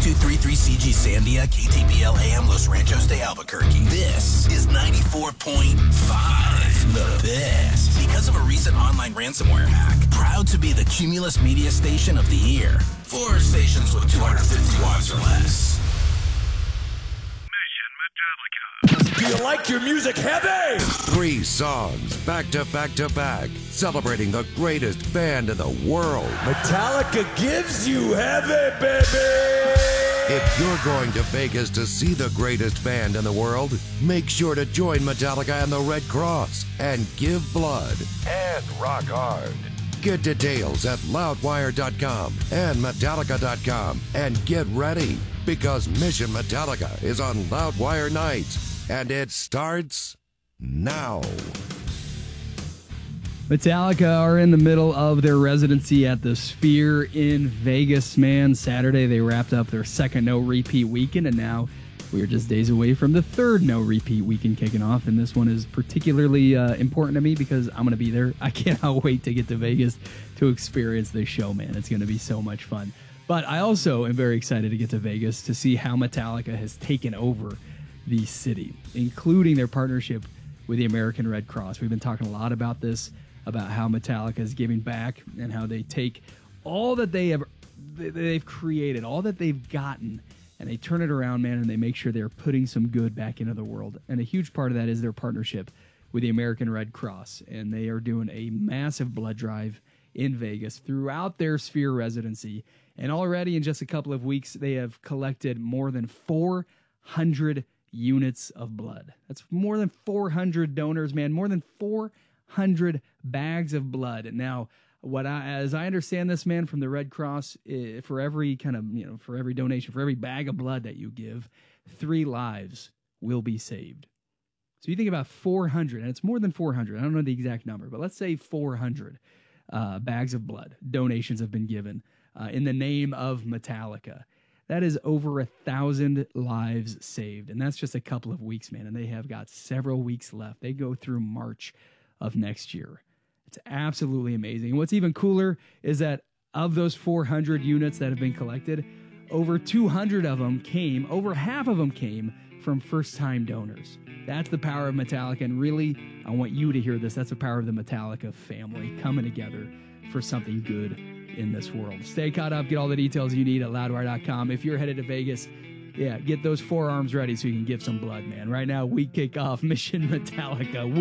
9233CG Sandia, KTPL AM Los Ranchos de Albuquerque. This is 94.5, the best. Because of a recent online ransomware hack, proud to be the Cumulus Media Station of the Year. For stations with 250 watts or less. Do you like your music heavy? 3 songs, back to back to back, celebrating the greatest band in the world. Metallica gives you heavy, baby! If you're going to Vegas to see the greatest band in the world, make sure to join Metallica and the Red Cross and give blood and rock hard. Get details at loudwire.com and metallica.com and get ready because Mission Metallica is on Loudwire nights. And it starts now. Metallica are in the middle of their residency at the Sphere in Vegas, man. Saturday, they wrapped up their second no-repeat weekend, and now we are just days away from the third no-repeat weekend kicking off, and this one is particularly important to me because I'm going to be there. I cannot wait to get to Vegas to experience this show, man. It's going to be so much fun. But I also am very excited to get to Vegas to see how Metallica has taken over the city, including their partnership with the American Red Cross. We've been talking a lot about this, about how Metallica is giving back and how they take all that they've created, all that they've gotten, and they turn it around, man, and they make sure they're putting some good back into the world. And a huge part of that is their partnership with the American Red Cross, and they are doing a massive blood drive in Vegas throughout their Sphere residency. And already in just a couple of weeks, they have collected more than 400 units of blood. That's more than 400 donors, man. More than 400 bags of blood. And now, as I understand this, man, from the Red Cross, for every kind of, for every donation, for every bag of blood that you give, 3 lives will be saved. So you think about 400, and it's more than 400. I don't know the exact number, but let's say 400 bags of blood donations have been given in the name of Metallica. That is over 1,000 lives saved. And that's just a couple of weeks, man. And they have got several weeks left. They go through March of next year. It's absolutely amazing. And what's even cooler is that of those 400 units that have been collected, over 200 of them over half of them came from first-time donors. That's the power of Metallica. And really, I want you to hear this. That's the power of the Metallica family coming together for something good in this world. Stay caught up. Get all the details you need at loudwire.com. If you're headed to Vegas, get those forearms ready so you can give some blood, man. Right now, we kick off Mission Metallica.